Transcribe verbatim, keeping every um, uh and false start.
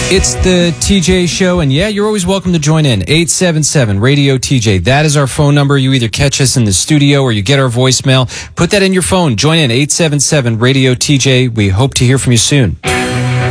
It's the T J Show, and yeah, you're always welcome to join in. eight seven seven radio T J. That is our phone number. You either catch us in the studio or you get our voicemail. Put that in your phone. Join in, eight seven seven radio T J. We hope to hear from you soon.